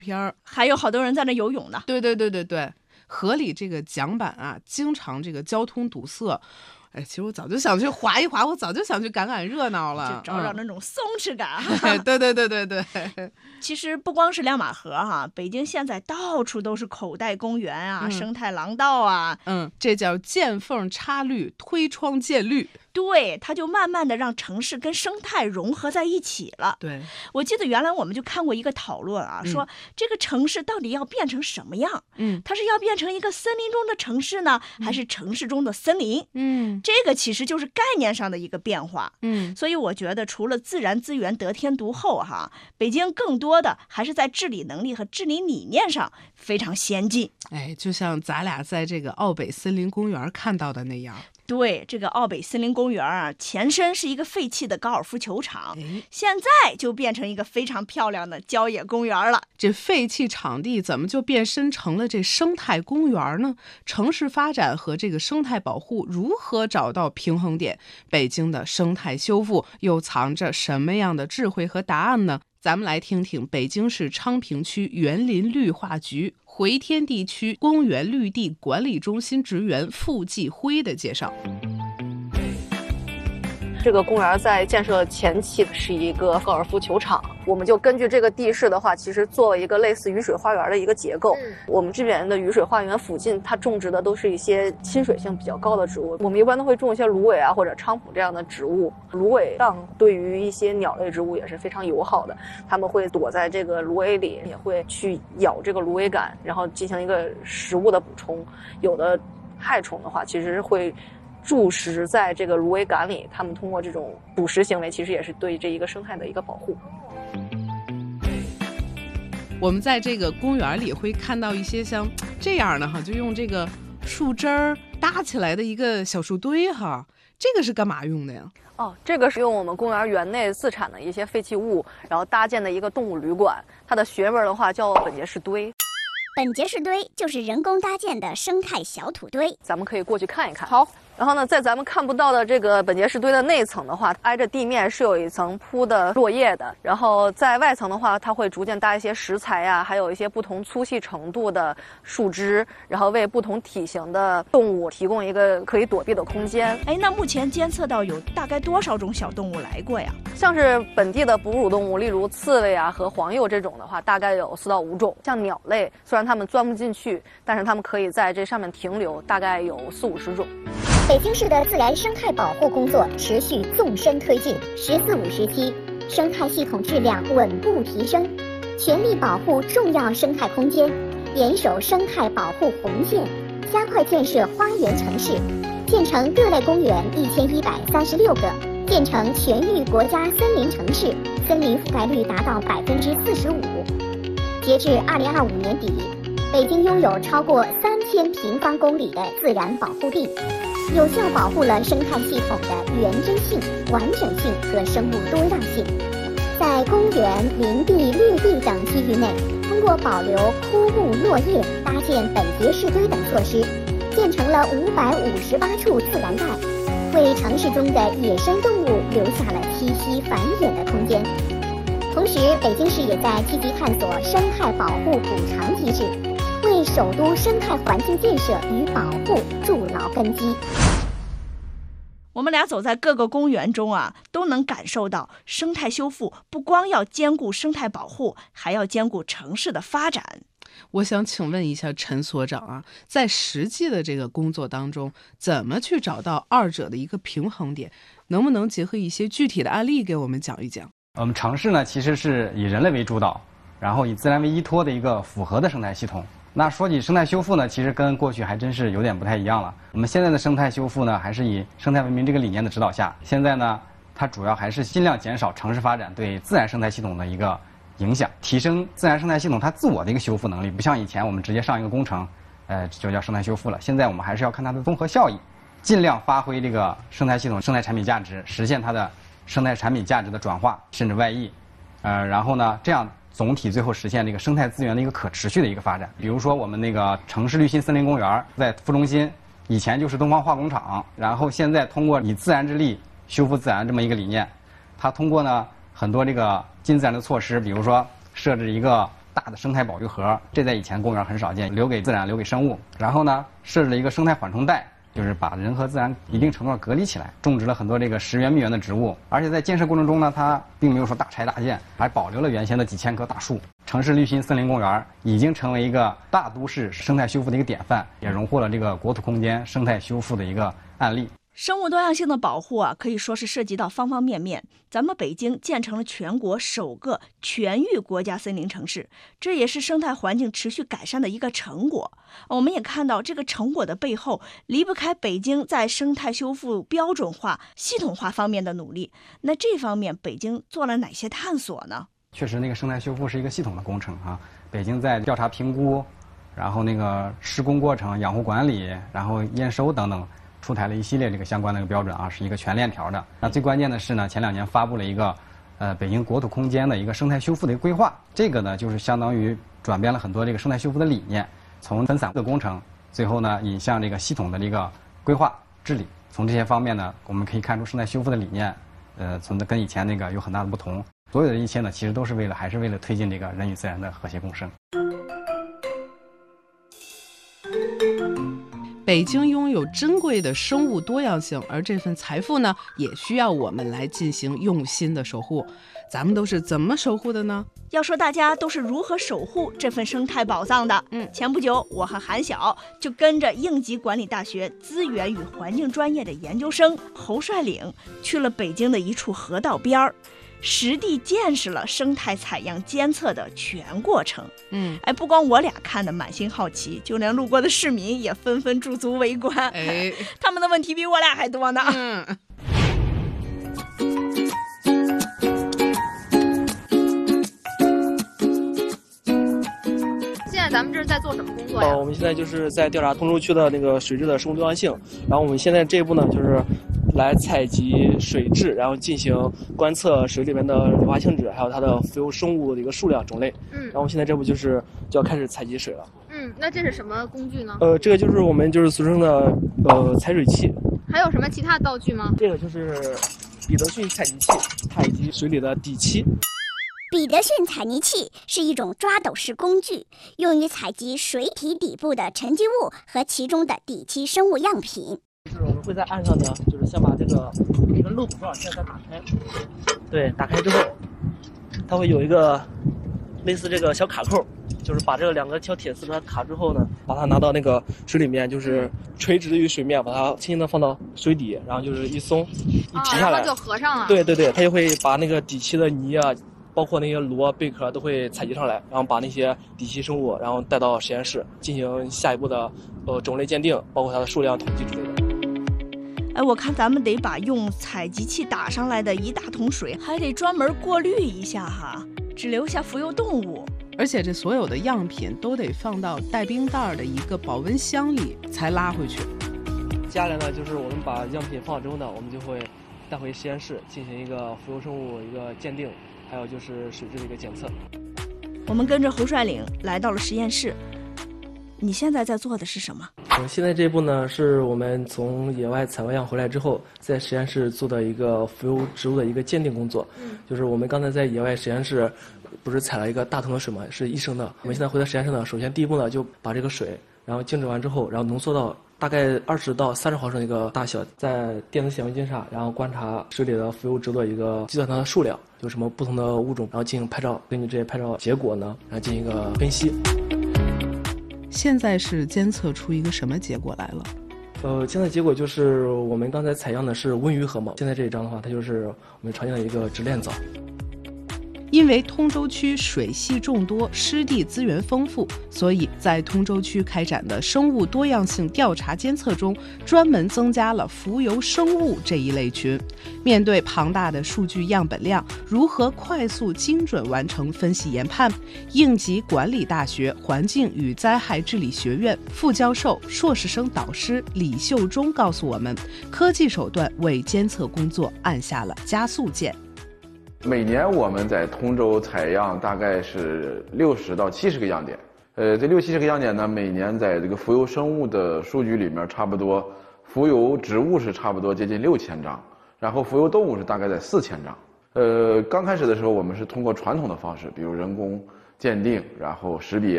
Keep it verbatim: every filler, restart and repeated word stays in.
片儿， 还有好多人在那游泳呢。 对对对对对，河里这个桨板啊，经常这个交通堵塞。哎，其实我早就想去滑一滑，我早就想去赶赶热闹了， 就找找那种松弛感。 嗯、对对对对对。 其实不光是亮马河哈，北京现在到处都是口袋公园啊、嗯、生态廊道啊。 嗯，这叫见缝插绿，推窗见绿。 对，它就慢慢的让城市跟生态融合在一起了。 对， 我记得原来我们就看过一个讨论啊，嗯、说这个城市到底要变成什么样？嗯，它是要变成一个森林中的城市呢，嗯、还是城市中的森林？嗯，这个其实就是概念上的一个变化。嗯，所以我觉得除了自然资源得天独厚哈，北京更多的还是在治理能力和治理理念上非常先进。 哎，就像咱俩在这个奥北森林公园看到的那样。 对，这个奥北森林公园啊，前身是一个废弃的高尔夫球场，现在就变成一个非常漂亮的郊野公园了。 这废弃场地怎么就变身成了这生态公园呢？城市发展和这个生态保护如何找到平衡点？北京的生态修复又藏着什么样的智慧和答案呢？咱们来听听北京市昌平区园林绿化局回天地区公园绿地管理中心职员付继辉的介绍。 这个公园在建设前期是一个高尔夫球场，我们就根据这个地势的话，其实做了一个类似雨水花园的一个结构。嗯、我们这边的雨水花园附近，它种植的都是一些亲水性比较高的植物。我们一般都会种一些芦苇啊或者菖蒲这样的植物。芦苇荡对于一些鸟类植物也是非常友好的，它们会躲在这个芦苇里，也会去咬这个芦苇杆，然后进行一个食物的补充。有的害虫的话，其实会蛀食在这个芦苇杆里，他们通过这种捕食行为，其实也是对这一个生态的一个保护。 我们在这个公园里会看到一些像这样的哈，就用这个树枝儿搭起来的一个小树堆哈，这个是干嘛用的呀？ 哦，这个是用我们公园园内自产的一些废弃物，然后搭建的一个动物旅馆，它的学名的话叫本节式堆。 本节式堆就是人工搭建的生态小土堆， 咱们可以过去看一看。 好。 然后呢，在咱们看不到的这个本节式堆的内层的话，挨着地面是有一层铺的落叶的。然后在外层的话，它会逐渐搭一些石材呀、啊，还有一些不同粗细程度的树枝，然后为不同体型的动物提供一个可以躲避的空间。 哎，那目前监测到有大概多少种小动物来过呀？ 像是本地的哺乳动物，例如刺猬啊和黄鼬这种的话，大概有四到五种。像鸟类，虽然它们钻不进去，但是它们可以在这上面停留，大概有四五十种。 北京市的自然生态保护工作持续纵深推进，十四五时期，生态系统质量稳步提升，全力保护重要生态空间，严守生态保护红线，加快建设花园城市，建成各类公园一千一百三十六个，建成全域国家森林城市，森林覆盖率达到百分之四十五。截至二零二五年底，北京拥有超过三千平方公里的自然保护地，有效保护了生态系统的原真性、完整性和生物多样性。在公园、林地、绿地等区域内，通过保留枯木落叶、搭建本节式堆等措施，建成了五百五十八处自然带，为城市中的野生动物留下了栖息繁衍的空间。同时，北京市也在积极探索生态保护补偿机制，为首都生态环境建设与保护筑牢根基。 我们俩走在各个公园中啊，都能感受到生态修复不光要兼顾生态保护，还要兼顾城市的发展。 我想请问一下陈所长啊，在实际的这个工作当中，怎么去找到二者的一个平衡点？能不能结合一些具体的案例给我们讲一讲？ 我们城市呢，其实是以人类为主导，然后以自然为依托的一个复合的生态系统。那说起生态修复呢，其实跟过去还真是有点不太一样了。我们现在的生态修复呢，还是以生态文明这个理念的指导下，现在呢，它主要还是尽量减少城市发展对自然生态系统的一个影响，提升自然生态系统它自我的一个修复能力。不像以前我们直接上一个工程，呃，就叫生态修复了。现在我们还是要看它的综合效益，尽量发挥这个生态系统生态产品价值，实现它的生态产品价值的转化甚至外溢，呃，然后呢，这样总体最后实现这个生态资源的一个可持续的一个发展。比如说我们那个城市绿心森林公园在副中心，以前就是东方化工厂，然后现在通过以自然之力修复自然这么一个理念，它通过呢很多这个近自然的措施，比如说设置一个大的生态保育盒，这在以前公园很少见，留给自然，留给生物。然后呢，设置了一个生态缓冲带，就是把人和自然一定程度上隔离起来，种植了很多这个食源蜜源的植物。而且在建设过程中呢，它并没有说大拆大建，还保留了原先的几千棵大树。城市绿心森林公园已经成为一个大都市生态修复的一个典范，也荣获了这个国土空间生态修复的一个案例。 生物多样性的保护啊，可以说是涉及到方方面面。咱们北京建成了全国首个全域国家森林城市，这也是生态环境持续改善的一个成果。我们也看到这个成果的背后，离不开北京在生态修复标准化、系统化方面的努力。那这方面北京做了哪些探索呢？ 确实，那个生态修复是一个系统的工程啊。北京在调查评估，然后那个施工过程、养护管理，然后验收等等，出台了一系列这个相关的一个标准啊，是一个全链条的。那最关键的是呢，前两年发布了一个呃北京国土空间的一个生态修复的一个规划。这个呢，就是相当于转变了很多这个生态修复的理念，从分散的工程，最后呢引向这个系统的这个规划治理。从这些方面呢，我们可以看出生态修复的理念，呃，存在跟以前那个有很大的不同。所有的一切呢，其实都是为了，还是为了推进这个人与自然的和谐共生。 北京拥有珍贵的生物多样性，而这份财富呢，也需要我们来进行用心的守护。咱们都是怎么守护的呢？ 要说大家都是如何守护这份生态宝藏的，嗯，前不久我和韩晓就跟着应急管理大学资源与环境专业的研究生侯帅岭去了北京的一处河道边儿，实地见识了生态采样监测的全过程。嗯，哎，不光我俩看得满心好奇，就连路过的市民也纷纷驻足围观。哎，他们的问题比我俩还多呢。嗯。 现在咱们这是在做什么工作呀？ 呃，我们现在就是在调查通州区的那个水质的生物多样性，然后我们现在这一步呢，就是来采集水质，然后进行观测水里面的硫化性质，还有它的浮游生物的一个数量种类。嗯，然后现在这步就是就要开始采集水了。 嗯，那这是什么工具呢？ 呃，这个就是我们就是俗称的呃采水器。 还有什么其他道具吗？ 这个就是彼得逊采集器，采集水里的底栖。 彼得逊采泥器是一种抓斗式工具，用于采集水体底部的沉积物和其中的底栖生物样品。 就是我们会在岸上呢，就是先把这个一个漏斗罩现在打开，对，打开之后，它会有一个类似这个小卡扣，就是把这个两个小铁丝把它卡之后呢，把它拿到那个水里面，就是垂直于水面，把它轻轻的放到水底，然后就是一松，一提下来， 啊、然后就合上了。 对对对，它就会把那个底栖的泥啊，包括那些螺、贝壳都会采集上来，然后把那些底栖生物，然后带到实验室进行下一步的呃种类鉴定，包括它的数量统计之类的。 哎，我看咱们得把用采集器打上来的一大桶水，还得专门过滤一下哈，只留下浮游动物。 而且这所有的样品都得放到带冰袋的一个保温箱里才拉回去。 接下来呢，就是我们把样品放好之后呢，我们就会带回实验室进行一个浮游生物一个鉴定，还有就是水质的一个检测。 我们跟着侯帅岭来到了实验室。你现在在做的是什么？ 呃，现在这一步呢，是我们从野外采完样回来之后，在实验室做的一个浮游植物的一个鉴定工作。嗯，就是我们刚才在野外实验室，不是采了一个大桶的水嘛，是一升的。我们现在回到实验室呢，首先第一步呢，就把这个水，然后静置完之后，然后浓缩到大概二十到三十毫升的一个大小，在电子显微镜上，然后观察水里的浮游植物的一个计算它的数量，有什么不同的物种，然后进行拍照，根据这些拍照结果呢，然后进行一个分析。 现在是监测出一个什么结果来了？ 呃，现在结果就是我们刚才采样的是温榆河蟒，现在这一张的话，它就是我们常见的一个直链藻。 因为通州区水系众多，湿地资源丰富，所以在通州区开展的生物多样性调查监测中，专门增加了浮游生物这一类群。面对庞大的数据样本量，如何快速精准完成分析研判？应急管理大学环境与灾害治理学院副教授、硕士生导师李秀忠告诉我们，科技手段为监测工作按下了加速键。 每年我们在通州采样大概是六十到七十个样点，呃，这六七十个样点呢，每年在这个浮游生物的数据里面，差不多浮游植物是差不多接近六千张，然后浮游动物是大概在四千张。呃，刚开始的时候，我们是通过传统的方式，比如人工鉴定，然后识别。